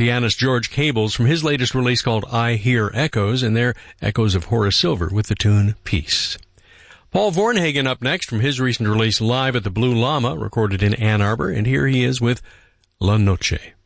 pianist George Cables from his latest release called I Hear Echoes, and they're echoes of Horace Silver with the tune Peace. Paul Vornhagen up next from his recent release Live at the Blue Llama, recorded in Ann Arbor, and here he is with La Noche.